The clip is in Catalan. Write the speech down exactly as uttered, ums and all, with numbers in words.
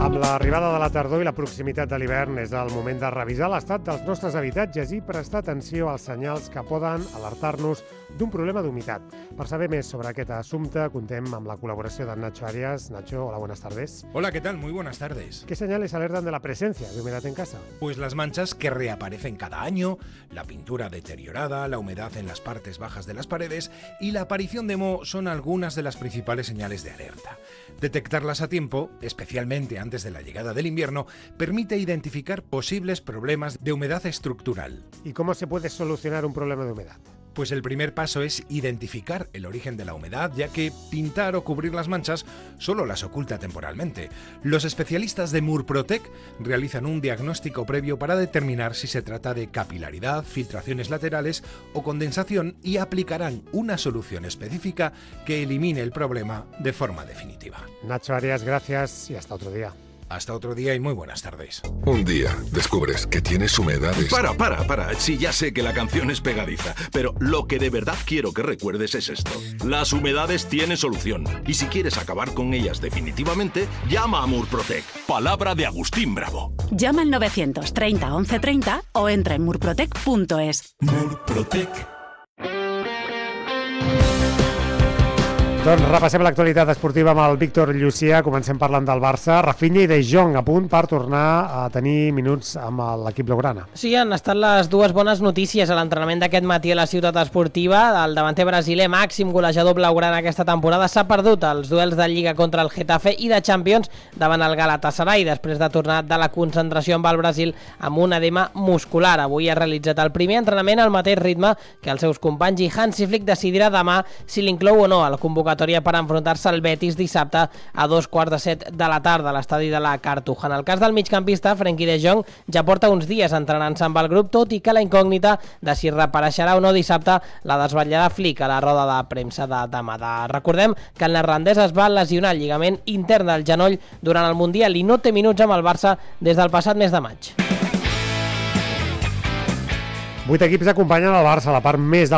Amb l'arribada de la tardor i la proximitat de l'hivern és el moment de revisar l'estat dels nostres habitatges i prestar atenció als senyals que poden alertar-nos d'un problema d'humitat. Per saber més sobre aquest assumpte, contem amb la col·laboració de Nacho Arias. Nacho, hola, buenas tardes. Hola, ¿qué tal? Muy buenas tardes. ¿Qué señales alertan de la presencia de humedad en casa? Pues las manchas que reaparecen cada año, la pintura deteriorada, la humedad en las partes bajas de las paredes y la aparición de moho son algunas de las principales señales de alerta. Detectarlas a tiempo, especialmente antes de la llegada del invierno, permite identificar posibles problemas de humedad estructural. ¿Y cómo se puede solucionar un problema de humedad? Pues el primer paso es identificar el origen de la humedad, ya que pintar o cubrir las manchas solo las oculta temporalmente. Los especialistas de Murprotec realizan un diagnóstico previo para determinar si se trata de capilaridad, filtraciones laterales o condensación y aplicarán una solución específica que elimine el problema de forma definitiva. Nacho Arias, gracias y hasta otro día. Hasta otro día y muy buenas tardes. Un día descubres que tienes humedades. Para, para, para. Sí, ya sé que la canción es pegadiza, pero lo que de verdad quiero que recuerdes es esto. Las humedades tienen solución. Y si quieres acabar con ellas definitivamente, llama a Murprotec. Palabra de Agustín Bravo. Llama al novecientos treinta once treinta o entra en murprotec punto es. Murprotec. Doncs repassem l'actualitat esportiva amb el Víctor Llucia. Comencem parlant del Barça. Rafinha i De Jong a punt per tornar a tenir minuts amb l'equip blaugrana. Sí, han estat les dues bones notícies a l'entrenament d'aquest matí a la ciutat esportiva. El davanter brasiler, màxim golejador blaugrana aquesta temporada, s'ha perdut els duels de Lliga contra el Getafe i de Champions davant el Galatasaray, després de tornar de la concentració amb el Brasil amb un edema muscular. Avui ha realitzat el primer entrenament al mateix ritme que els seus companys i Hansi Flick decidirà demà si l'inclou o no a la convocatòria per enfrontar-se al Betis dissabte a dos quarts de set de la tarda a l'estadi de la Cartuja. En el cas del migcampista, Frenkie de Jong ja porta uns dies entrenant-se amb el grup, tot i que la incògnita de si reapareixerà o no dissabte la desvetllarà Flick a la roda de premsa de demà. Recordem que el neerlandès es va lesionar el lligament intern del genoll durant el Mundial i no té minuts amb el Barça des del passat mes de maig. Vuit equips acompanyen el Barça a la part més